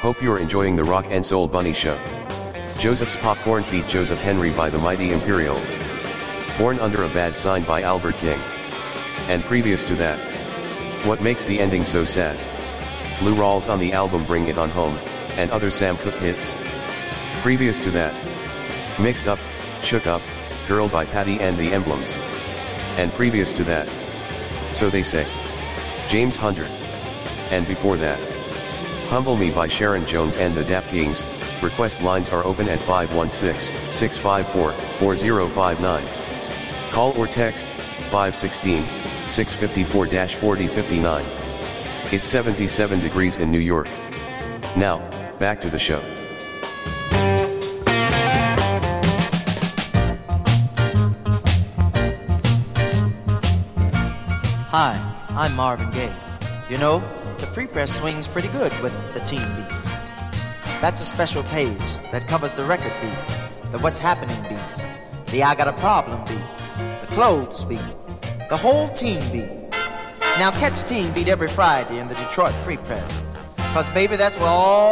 Hope you're enjoying the Rock and Soul Bunny Show. Joseph's Popcorn feat Joseph Henry by the Mighty Imperials. Born Under a Bad Sign by Albert King. And previous to that, What Makes the Ending So Sad? Lou Rawls on the album Bring It On Home, and other Sam Cooke hits. Previous to that, Mixed Up, Shook Up, Girl by Patty and the Emblems. And previous to that, So They Say, James Hunter. And before that, Humble Me by Sharon Jones and the Dap Kings. Request lines are open at 516-654-4059. Call or text 516-654-4059. It's 77 degrees in New York. Now, back to the show. Hi, I'm Marvin Gaye. You know, the Free Press swings pretty good with the teen beats. That's a special page that covers the record beat, the what's happening beats, the I got a problem beat, the clothes beat, the whole teen beat. Now catch Teen Beat every Friday in the Detroit Free Press, 'cause baby, that's where all